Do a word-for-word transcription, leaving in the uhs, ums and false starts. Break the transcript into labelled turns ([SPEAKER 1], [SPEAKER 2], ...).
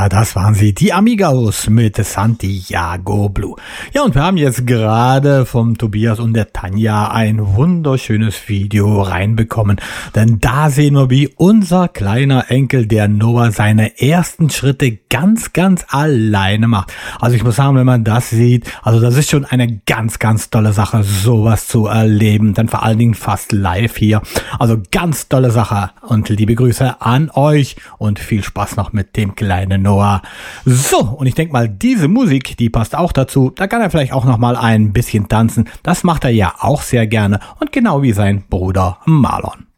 [SPEAKER 1] Ja, das waren sie, die Amigos mit Santiago Blue. Ja, und wir haben jetzt gerade vom Tobias und der Tanja ein wunderschönes Video reinbekommen. Denn da sehen wir, wie unser kleiner Enkel, der Noah, seine ersten Schritte ganz, ganz alleine macht. Also ich muss sagen, wenn man das sieht, also das ist schon eine ganz, ganz tolle Sache, sowas zu erleben. Dann vor allen Dingen fast live hier. Also ganz tolle Sache und liebe Grüße an euch und viel Spaß noch mit dem kleinen Noah. So, und ich denke mal, diese Musik, die passt auch dazu. Da kann er vielleicht auch noch mal ein bisschen tanzen. Das macht er ja auch sehr gerne und genau wie sein Bruder Marlon.